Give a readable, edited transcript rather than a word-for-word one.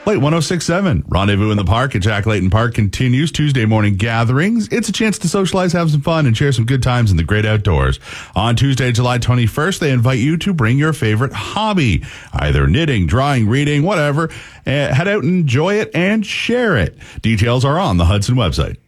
Late 106.7, Rendezvous in the Park at Jack Layton Park continues. Tuesday morning gatherings. It's a chance to socialize, have some fun, and share some good times in the great outdoors. On Tuesday, July 21st, they invite you to bring your favorite hobby, either knitting, drawing, reading, whatever. Head out and enjoy it and share it. Details are on the Hudson website.